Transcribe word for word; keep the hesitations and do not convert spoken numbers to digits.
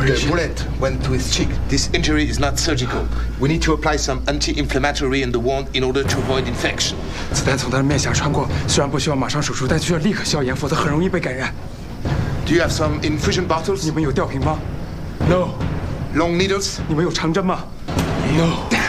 The bullet went to his cheek. This injury is not surgical. We need to apply some anti-inflammatory in the wound in order to avoid infection. 子弹从他的面颊穿过，虽然不需要马上手术，但需要立刻消炎，否则很容易被感染。 Do you have some infusion bottles? 你们有吊瓶吗 ？No. Long needles? 你们有长针吗 ？No.